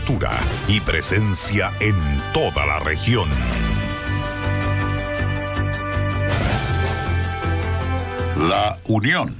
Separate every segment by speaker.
Speaker 1: cobertura y presencia en toda la región. La Unión.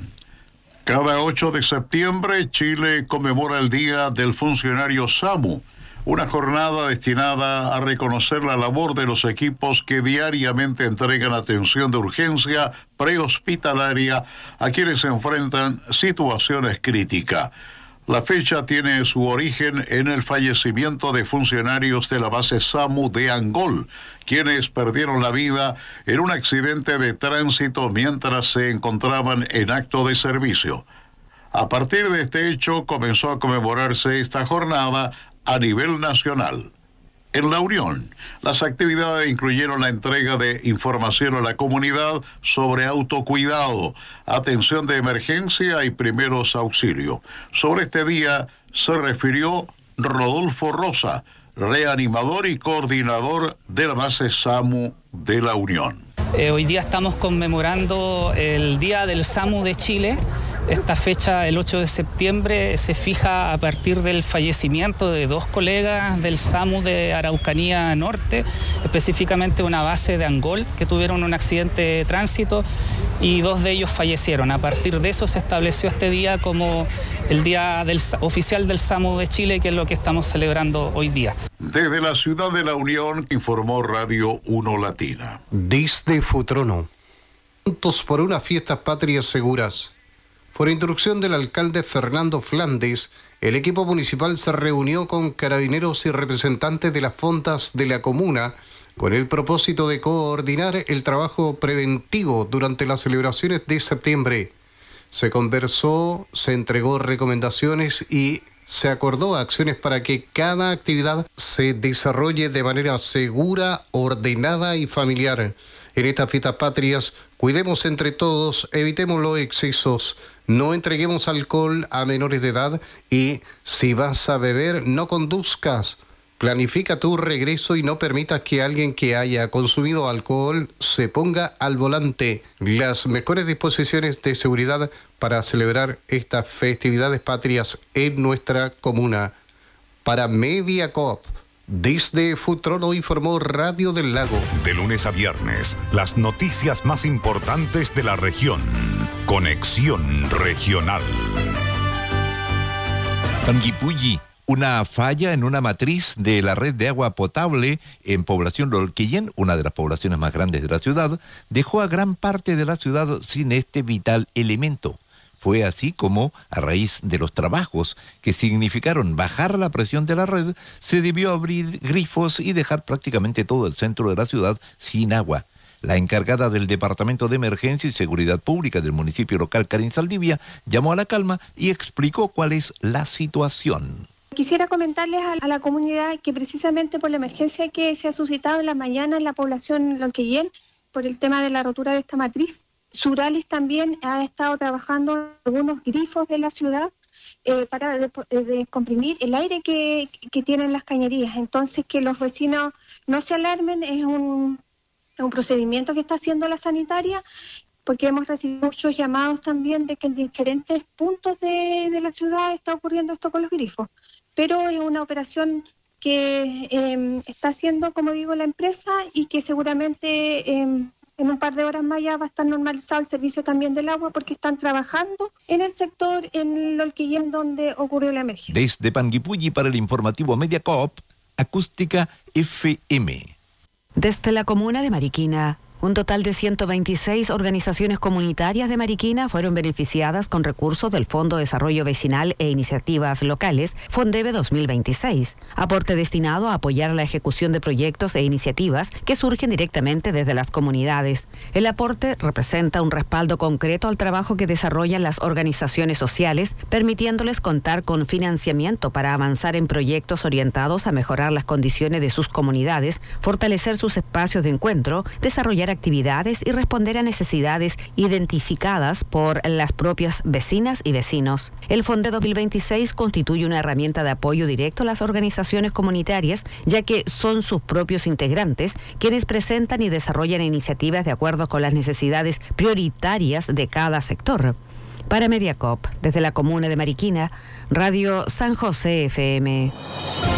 Speaker 1: Cada 8 de septiembre, Chile conmemora el Día del Funcionario SAMU, una jornada destinada a reconocer la labor de los equipos que diariamente entregan atención de urgencia prehospitalaria a quienes enfrentan situaciones críticas. La fecha tiene su origen en el fallecimiento de funcionarios de la base SAMU de Angol, quienes perdieron la vida en un accidente de tránsito mientras se encontraban en acto de servicio. A partir de este hecho comenzó a conmemorarse esta jornada a nivel nacional. En La Unión, las actividades incluyeron la entrega de información a la comunidad sobre autocuidado, atención de emergencia y primeros auxilios. Sobre este día se refirió Rodolfo Rosa, reanimador y coordinador de la base SAMU de La Unión.
Speaker 2: Hoy día estamos conmemorando el Día del SAMU de Chile. Esta fecha, el 8 de septiembre, se fija a partir del fallecimiento de 2 colegas del SAMU de Araucanía Norte, específicamente una base de Angol, que tuvieron un accidente de tránsito y 2 de ellos fallecieron. A partir de eso se estableció este día como el día oficial del SAMU de Chile, que es lo que estamos celebrando hoy día.
Speaker 1: Desde la ciudad de La Unión, informó Radio 1 Latina.
Speaker 3: Desde Futrono, juntos por unas fiestas patrias seguras. Por instrucción del alcalde Fernando Flandes, el equipo municipal se reunió con carabineros y representantes de las fondas de la comuna con el propósito de coordinar el trabajo preventivo durante las celebraciones de septiembre. Se conversó, se entregó recomendaciones y se acordó acciones para que cada actividad se desarrolle de manera segura, ordenada y familiar. En estas fiestas patrias, cuidemos entre todos, evitemos los excesos, no entreguemos alcohol a menores de edad y si vas a beber, no conduzcas. Planifica tu regreso y no permitas que alguien que haya consumido alcohol se ponga al volante. Las mejores disposiciones de seguridad para celebrar estas festividades patrias en nuestra comuna. Para Mediacoop, desde Futrono informó Radio del Lago.
Speaker 1: De lunes a viernes, las noticias más importantes de la región. Conexión Regional.
Speaker 4: Panguipulli. Una falla en una matriz de la red de agua potable en población Lolquillén, una de las poblaciones más grandes de la ciudad, dejó a gran parte de la ciudad sin este vital elemento. Fue así como, a raíz de los trabajos que significaron bajar la presión de la red, se debió abrir grifos y dejar prácticamente todo el centro de la ciudad sin agua. La encargada del Departamento de Emergencia y Seguridad Pública del municipio local, Karin Saldivia, llamó a la calma y explicó cuál es la situación.
Speaker 5: Quisiera comentarles a la comunidad que precisamente por la emergencia que se ha suscitado en la mañana en la población Lolquillén, por el tema de la rotura de esta matriz, Suralis también ha estado trabajando en algunos grifos de la ciudad para descomprimir el aire que tienen las cañerías. Entonces, que los vecinos no se alarmen, es un procedimiento que está haciendo la sanitaria, porque hemos recibido muchos llamados también de que en diferentes puntos de la ciudad está ocurriendo esto con los grifos. Pero es una operación que está haciendo, como digo, la empresa y que seguramente en un par de horas más ya va a estar normalizado el servicio también del agua porque están trabajando en el sector en Lolquillén donde ocurrió la emergencia.
Speaker 4: Desde Panguipulli para el informativo Mediacoop, Acústica FM.
Speaker 6: Desde la comuna de Mariquina, un total de 126 organizaciones comunitarias de Mariquina fueron beneficiadas con recursos del Fondo de Desarrollo Vecinal e Iniciativas Locales, FONDEVE 2026, aporte destinado a apoyar la ejecución de proyectos e iniciativas que surgen directamente desde las comunidades. El aporte representa un respaldo concreto al trabajo que desarrollan las organizaciones sociales, permitiéndoles contar con financiamiento para avanzar en proyectos orientados a mejorar las condiciones de sus comunidades, fortalecer sus espacios de encuentro, desarrollar actividades y responder a necesidades identificadas por las propias vecinas y vecinos. El FONDE 2026 constituye una herramienta de apoyo directo a las organizaciones comunitarias, ya que son sus propios integrantes quienes presentan y desarrollan iniciativas de acuerdo con las necesidades prioritarias de cada sector. Para Mediacoop, desde la comuna de Mariquina, Radio San José FM.